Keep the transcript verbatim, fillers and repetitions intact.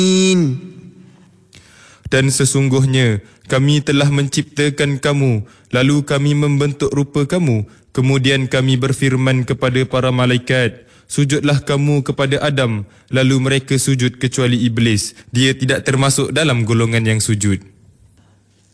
Dan sesungguhnya kami telah menciptakan kamu, lalu kami membentuk rupa kamu. Kemudian kami berfirman kepada para malaikat, sujudlah kamu kepada Adam. Lalu mereka sujud kecuali Iblis. Dia tidak termasuk dalam golongan yang sujud.